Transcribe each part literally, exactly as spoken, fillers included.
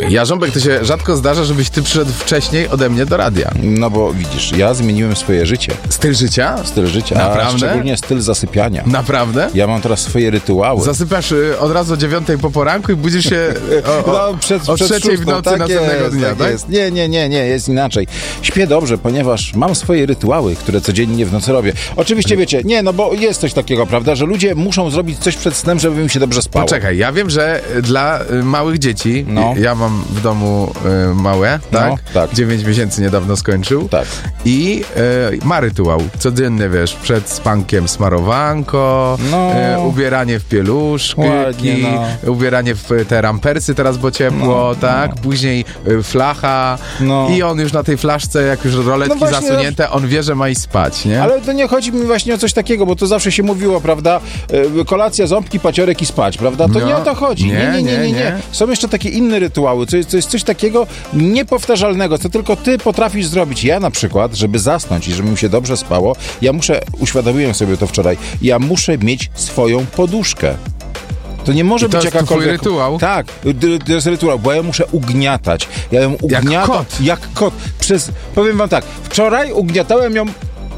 Jarząbek, to się rzadko zdarza, żebyś ty przyszedł wcześniej ode mnie do radia. No bo widzisz, ja zmieniłem swoje życie. Styl życia? Styl życia, Naprawdę? a szczególnie styl zasypiania. Naprawdę? Ja mam teraz swoje rytuały. Zasypiasz y, od razu o dziewiątej po poranku i budzisz się o, o, no, przed, o przed trzeciej w szóstą, nocy tak następnego jest, dnia, tak, tak? jest. Nie, nie, nie, nie, jest inaczej. Śpię dobrze, ponieważ mam swoje rytuały, które codziennie w nocy robię. Oczywiście wiecie, nie, no bo jest coś takiego, prawda, że ludzie muszą zrobić coś przed snem, żeby im się dobrze spało. Poczekaj, ja wiem, że dla y, małych dzieci, No. ja mam w domu y, małe, tak? No, tak. dziewięć miesięcy niedawno skończył. Tak. I y, ma rytuał codzienny, wiesz, przed spankiem smarowanko, No. y, ubieranie w pieluszki, Ładnie, no. ubieranie w te rampersy teraz, bo ciepło, No, tak? Później y, flacha No. i on już na tej flaszce, jak już roletki No właśnie, zasunięte, on wie, że ma iść spać, nie? Ale to nie chodzi mi właśnie o coś takiego, bo to zawsze się mówiło, prawda, y, kolacja, ząbki, paciorek i spać, prawda? To No. nie o to chodzi. Nie, nie, nie, nie, nie. nie. Są jeszcze takie inne rytuały, to jest, to jest coś takiego niepowtarzalnego, co tylko ty potrafisz zrobić. Ja na przykład, żeby zasnąć i żeby mi się dobrze spało, ja muszę, uświadomiłem sobie to wczoraj, ja muszę mieć swoją poduszkę. To nie może I to być jest jakakolwiek... twój rytuał? Tak, to jest rytuał, bo ja ją muszę ugniatać. Ja ją ugniatam... kot. Jak kot. Przez... Powiem wam tak, wczoraj ugniatałem ją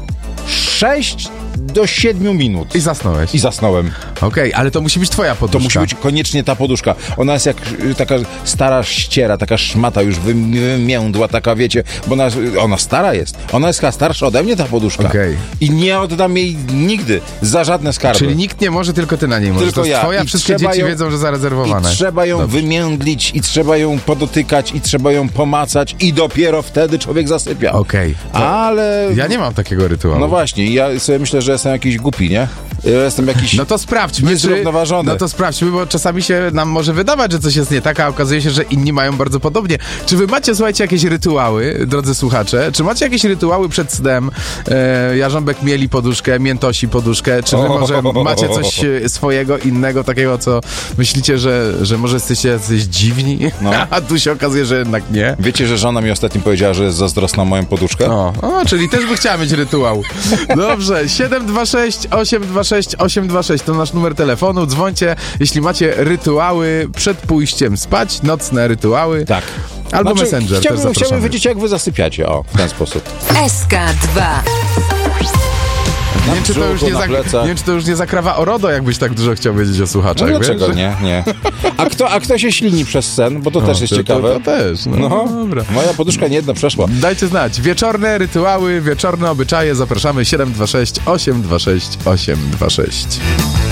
sześć do siedmiu minut. I zasnąłeś. I zasnąłem. Okej, ale to musi być twoja poduszka. To musi być koniecznie ta poduszka. Ona jest jak y, taka stara ściera, taka szmata już wymi- wymiędła, taka wiecie, bo ona, ona stara jest. Ona jest chyba starsza ode mnie, ta poduszka. Okej. I nie oddam jej nigdy za żadne skarby. Czyli nikt nie może, tylko ty na niej możesz. Tylko To jest ja. twoja, I wszystkie trzeba dzieci ją- wiedzą, że zarezerwowane. I trzeba ją Dobrze. wymiędlić, i trzeba ją podotykać, i trzeba ją pomacać, i dopiero wtedy człowiek zasypia. Okej. To Ale... Ja nie mam takiego rytuału. No właśnie, ja sobie myślę, że jestem jakiś głupi, nie? Ja jestem jakiś... No to sprawdźmy, czy... Niezrównoważony. No to sprawdźmy, bo czasami się nam może wydawać, że coś jest nie tak, a okazuje się, że inni mają bardzo podobnie. Czy wy macie, słuchajcie, jakieś rytuały, drodzy słuchacze? Czy macie jakieś rytuały przed snem? E, Jarząbek mieli poduszkę, Miętosi poduszkę. Czy wy może macie coś e, swojego, innego, takiego, co myślicie, że, że może jesteście jacyś dziwni? No. A tu się okazuje, że jednak nie. Wiecie, że żona mi ostatnio powiedziała, że jest zazdrosna o moją poduszkę? O, o, czyli też by chciała mieć rytuał. Dobrze, siedem dwa sześć osiem dwa sześć osiem dwa sześć to nasz numer telefonu. Dzwońcie, jeśli macie rytuały przed pójściem spać, nocne rytuały. Tak. Albo Znaczy, Messenger też chciałbym, zapraszamy. chciałbym wiedzieć, jak wy zasypiacie, o, w ten sposób. S K dwa. Nie wiem, czy to już nie, zak- nie wiem, czy to już nie zakrawa o RODO, jakbyś tak dużo chciał wiedzieć o No słuchaczach. dlaczego wiesz? nie, nie. A kto, a kto się ślini przez sen? Bo to No, też jest to, ciekawe. To, to też, no, No, dobra. moja poduszka nie jedna przeszła. Dajcie znać. Wieczorne rytuały, wieczorne obyczaje. Zapraszamy siedem dwa sześć osiem dwa sześć osiem dwa sześć.